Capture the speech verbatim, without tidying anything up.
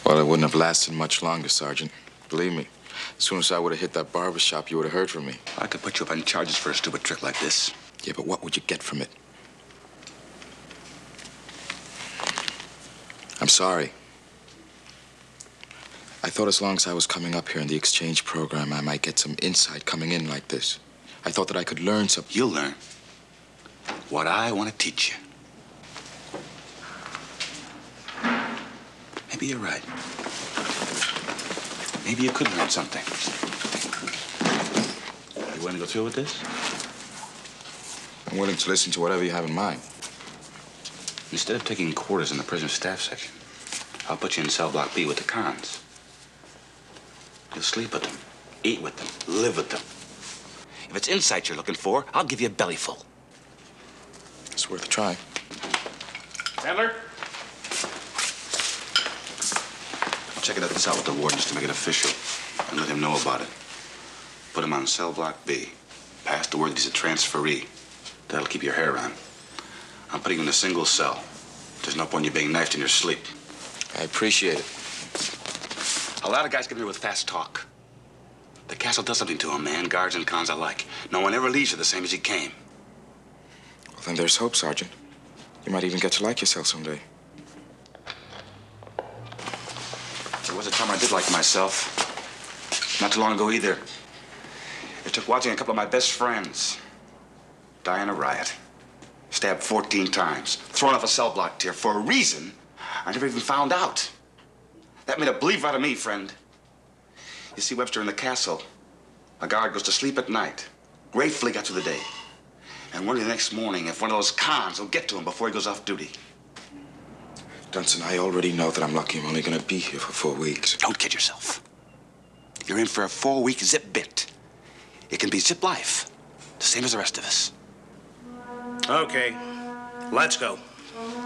Well, it wouldn't have lasted much longer, Sergeant. Believe me. As soon as I would have hit that barber shop, you would have heard from me. I could put you up on charges for a stupid trick like this. Yeah, but what would you get from it? I'm sorry. I thought as long as I was coming up here in the exchange program, I might get some insight coming in like this. I thought that I could learn something. You'll learn what I want to teach you. Maybe you're right. Maybe you could learn something. You willing to go through with this? I'm willing to listen to whatever you have in mind. Instead of taking quarters in the prison staff section, I'll put you in cell block B with the cons. You'll sleep with them, eat with them, live with them. If it's insight you're looking for, I'll give you a bellyful. It's worth a try. Handler? Check it out this out with the warden just to make it official and let him know about it. Put him on cell block B. Pass the word that he's a transferee. That'll keep your hair on. I'm putting him in a single cell. There's no point in you being knifed in your sleep. I appreciate it. A lot of guys come here with fast talk. The castle does something to them, man. Guards and cons alike. No one ever leaves you the same as he came. Well, then there's hope, Sergeant. You might even get to like yourself someday. There was a time I did like myself. Not too long ago either. It took watching a couple of my best friends die in a riot. Stabbed fourteen times. Thrown off a cell block tier for a reason I never even found out. That made a believer out of me, friend. You see, Webster, in the castle, a guard goes to sleep at night, gratefully got through the day, and wondering the next morning if one of those cons will get to him before he goes off duty. Dunson, I already know that I'm lucky I'm only going to be here for four weeks. Don't kid yourself. You're in for a four-week zip bit. It can be zip life, the same as the rest of us. Okay, let's go.